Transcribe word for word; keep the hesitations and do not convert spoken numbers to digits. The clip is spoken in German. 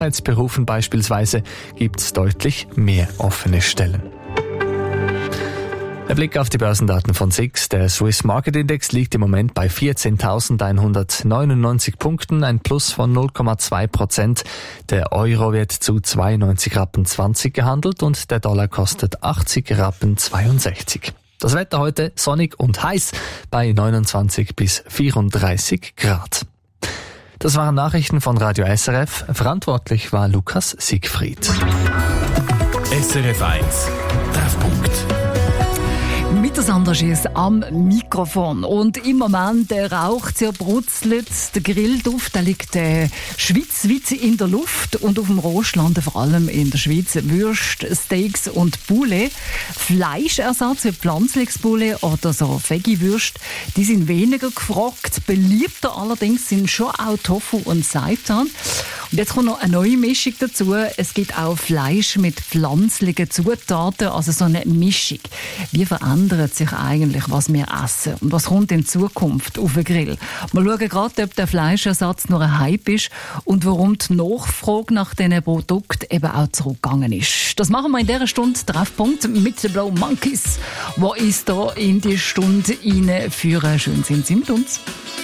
Sicherheitsberufen beispielsweise gibt es deutlich mehr offene Stellen. Der Blick auf die Börsendaten von S I X. Der Swiss Market Index liegt im Moment bei vierzehntausendeinhundertneunundneunzig Punkten, ein Plus von null Komma zwei Prozent. Der Euro wird zu zweiundneunzig Rappen zwanzig gehandelt und der Dollar kostet achtzig Rappen zweiundsechzig. Das Wetter heute sonnig und heiß bei neunundzwanzig bis vierunddreißig Grad. Das waren Nachrichten von Radio S R F. Verantwortlich war Lukas Siegfried. S R F eins, Treffpunkt. Mit der Sandra Schiess am Mikrofon. Und im Moment der raucht ja, brutzelt, der Grillduft, der liegt äh, schweizweit in der Luft und auf dem Rost landen vor allem in der Schweiz Würste, Steaks und Poulet. Fleischersatz wie pflanzliches Poulet oder so Veggie-Würste, die sind weniger gefragt. Beliebter allerdings sind schon auch Tofu und Seitan. Und jetzt kommt noch eine neue Mischung dazu. Es gibt auch Fleisch mit pflanzlichen Zutaten, also so eine Mischung. Wie verändert sich eigentlich, was wir essen? Und was kommt in Zukunft auf den Grill? Wir schauen gerade, ob der Fleischersatz nur ein Hype ist und warum die Nachfrage nach diesen Produkten eben auch zurückgegangen ist. Das machen wir in dieser Stunde Treffpunkt mit den Blue Monkeys, die uns hier in die Stunde reinführen. Schön sind Sie mit uns.